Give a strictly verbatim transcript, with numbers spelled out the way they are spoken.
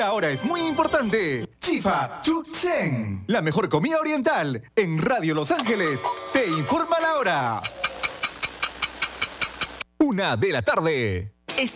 Ahora es muy importante. Chifa Chuchen, la mejor comida oriental en Radio Los Ángeles. Te informa la hora. Una de la tarde.